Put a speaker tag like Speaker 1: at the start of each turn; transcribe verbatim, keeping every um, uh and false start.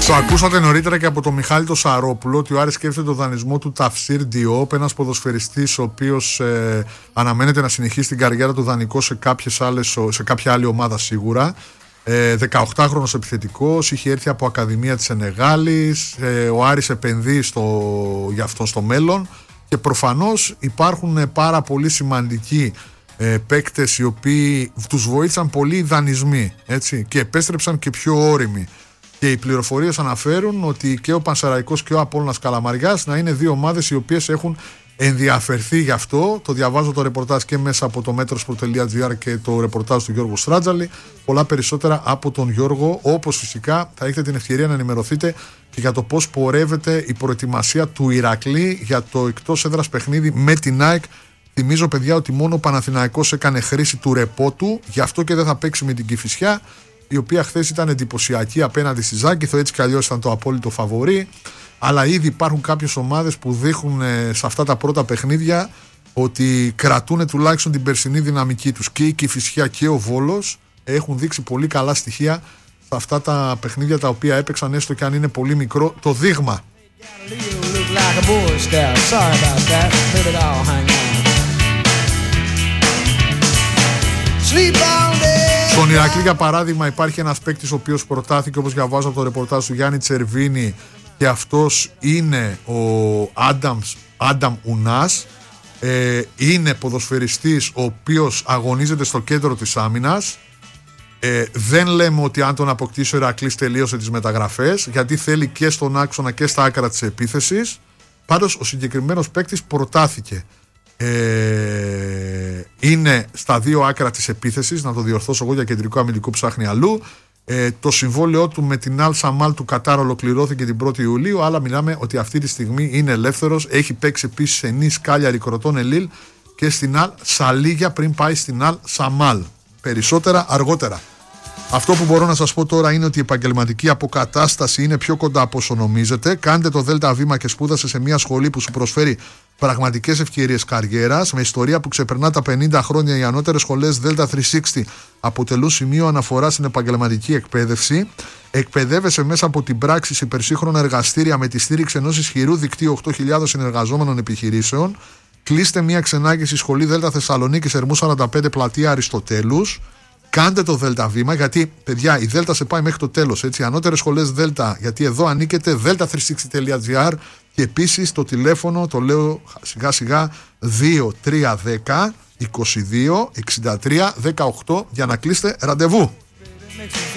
Speaker 1: Το ακούσατε νωρίτερα και από τον Μιχάλη το Σαρόπουλο ότι ο Άρης σκέφτεται τον δανεισμό του Ταφσίρ Διόπ, ένας ποδοσφαιριστής ο οποίος ε, αναμένεται να συνεχίσει την καριέρα του δανεικό σε, κάποιες άλλες, σε κάποια άλλη ομάδα σίγουρα. Ε, δεκαοκτάχρονος επιθετικός, είχε έρθει από Ακαδημία της Σενεγάλης, ε, ο Άρης επενδύει στο, για αυτό στο μέλλον και προφανώς υπάρχουν πάρα πολύ σημαντικοί ε, παίκτες οι οποίοι τους βοήθησαν πολύ οι δανεισμοί, έτσι, και επέστρεψαν και πιο όριμοι. Και οι πληροφορίες αναφέρουν ότι και ο Πανσεραϊκός και ο Απόλλωνας Καλαμαριάς να είναι δύο ομάδες οι οποίες έχουν ενδιαφερθεί γι' αυτό. Το διαβάζω το ρεπορτάζ και μέσα από το metrosport.gr και το ρεπορτάζ του Γιώργου Στράτζαλη. Πολλά περισσότερα από τον Γιώργο, όπως φυσικά θα έχετε την ευκαιρία να ενημερωθείτε και για το πώς πορεύεται η προετοιμασία του Ηρακλή για το εκτός έδρας παιχνίδι με την ΑΕΚ. Θυμίζω, παιδιά, ότι μόνο ο Παναθηναϊκός έκανε χρήση του ρεπό του, γι' αυτό και δεν θα παίξει με την Κηφισιά, η οποία χθες ήταν εντυπωσιακή απέναντι στη Ζάκηθο, έτσι κι αλλιώς ήταν το απόλυτο φαβορί. Αλλά ήδη υπάρχουν κάποιες ομάδες που δείχνουν σε αυτά τα πρώτα παιχνίδια ότι κρατούν τουλάχιστον την περσινή δυναμική τους. Και η Κηφισιά και ο Βόλος έχουν δείξει πολύ καλά στοιχεία σε αυτά τα παιχνίδια τα οποία έπαιξαν, έστω και αν είναι πολύ μικρό το δείγμα. Στον Ηρακλή, για παράδειγμα, υπάρχει ένας παίκτης ο οποίος προτάθηκε, όπως διαβάζω από το ρεπορτάζ του Γιάννη Τσερβίνη, και αυτός είναι ο Άνταμς, Άνταμ Ουνάς. Ε, είναι ποδοσφαιριστής ο οποίος αγωνίζεται στο κέντρο της άμυνας. Ε, δεν λέμε ότι αν τον αποκτήσει ο Ηρακλής τελείωσε τις μεταγραφές, γιατί θέλει και στον άξονα και στα άκρα της επίθεσης. Πάντως ο συγκεκριμένος παίκτης προτάθηκε. Ε, είναι στα δύο άκρα της επίθεσης, να το διορθώσω εγώ, για κεντρικό αμυντικό ψάχνει αλλού. Ε, το συμβόλαιό του με την Αλ Σαμάλ του Κατάρ ολοκληρώθηκε την πρώτη Ιουλίου, αλλά μιλάμε ότι αυτή τη στιγμή είναι ελεύθερος. Έχει παίξει επίσης σε Νις, Κάλιαρη, Κροτών, Ελίλ και στην Αλ Σαλίγια πριν πάει στην Αλ Σαμάλ. Περισσότερα αργότερα. Αυτό που μπορώ να σας πω τώρα είναι ότι η επαγγελματική αποκατάσταση είναι πιο κοντά από όσο νομίζετε. Κάντε το ΔΕΛΤΑ βήμα και σπούδασε σε μια σχολή που σου προσφέρει πραγματικές ευκαιρίες καριέρας. Με ιστορία που ξεπερνά τα πενήντα χρόνια, οι ανώτερες σχολές ΔΕΛΤΑ τριακόσια εξήντα αποτελούν σημείο αναφορά στην επαγγελματική εκπαίδευση. Εκπαιδεύεσαι μέσα από την πράξη σε υπερσύγχρονα εργαστήρια με τη στήριξη ενός ισχυρού δικτύου οκτώ χιλιάδες συνεργαζόμενων επιχειρήσεων. Κλείστε μια ξενάγηση σχολή ΔΕΛΤΑ Θεσσαλονίκης, Ερμού σαράντα πέντε, πλατεία Αριστοτέλους. Κάντε το ΔΕΛΤΑ βήμα, γιατί, παιδιά, η ΔΕΛΤΑ σε πάει μέχρι το τέλος. Έτσι, ανώτερες σχολές ΔΕΛΤΑ, γιατί εδώ ανήκετε, δέλτα τριακόσια εξήντα τελεία τζι άρ, και επίσης το τηλέφωνο, το λέω σιγά σιγά, δύο τρία ένα μηδέν είκοσι δύο εξήντα τρία δεκαοκτώ για να κλείσετε ραντεβού.